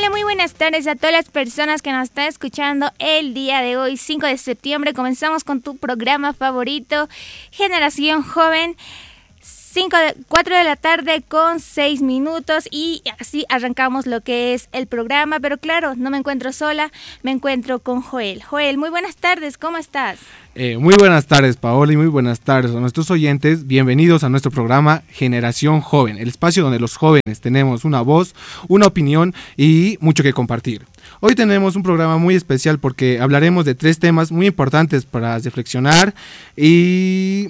Hola, muy buenas tardes a todas las personas que nos están escuchando el día de hoy, 5 de septiembre. Comenzamos con tu programa favorito, Generación Joven. 4 de la tarde con 6 minutos y así arrancamos lo que es el programa, pero claro, no me encuentro sola, me encuentro con Joel. Joel, muy buenas tardes, ¿cómo estás? Muy buenas tardes, Paola, y muy buenas tardes a nuestros oyentes. Bienvenidos a nuestro programa Generación Joven, el espacio donde los jóvenes tenemos una voz, una opinión y mucho que compartir. Hoy tenemos un programa muy especial porque hablaremos de 3 temas muy importantes para reflexionar y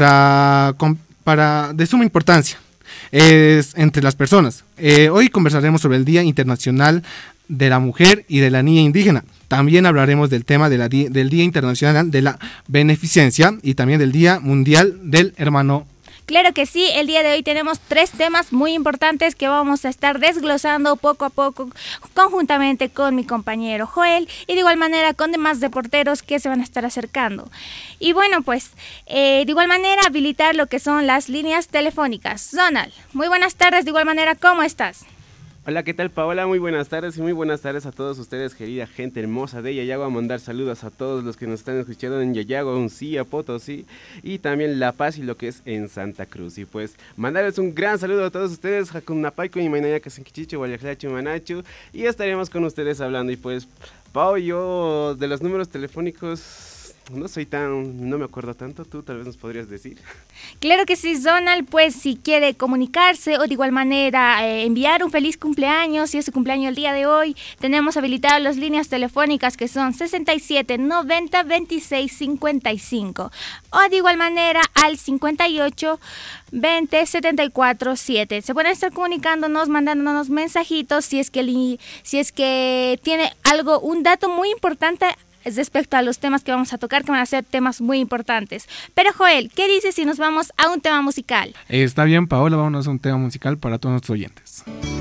de suma importancia entre las personas. Hoy conversaremos sobre el Día Internacional de la Mujer y de la Niña Indígena. También hablaremos del tema del Día Internacional de la Beneficencia y también del Día Mundial del Hermano. Claro que sí, el día de hoy tenemos 3 temas muy importantes que vamos a estar desglosando poco a poco conjuntamente con mi compañero Joel y de igual manera con demás reporteros que se van a estar acercando. Y bueno, pues de igual manera habilitar lo que son las líneas telefónicas. Zonal, muy buenas tardes, de igual manera, ¿cómo estás? Hola, ¿qué tal, Paola? Muy buenas tardes y muy buenas tardes a todos ustedes, querida gente hermosa de Yayago. A mandar saludos a todos los que nos están escuchando en Yayago, Uncía, Potosí y también La Paz y lo que es en Santa Cruz. Y pues mandarles un gran saludo a todos ustedes, Hakunapaico y Mainaya Casenquichicho, Guayaclacho, Manachu, y estaremos con ustedes hablando. Y pues, Pao, yo de los números telefónicos no me acuerdo tanto, tú tal vez nos podrías decir. Claro que sí, Zonal, pues si quiere comunicarse o de igual manera enviar un feliz cumpleaños, si es su cumpleaños el día de hoy, tenemos habilitadas las líneas telefónicas que son 67 90 26 55 o de igual manera al 58 20 74 7. Se pueden estar comunicándonos, mandándonos mensajitos si es que tiene un dato muy importante respecto a los temas que vamos a tocar, que van a ser temas muy importantes. Pero Joel, ¿qué dices si nos vamos a un tema musical? Está bien, Paola, vámonos a un tema musical para todos nuestros oyentes.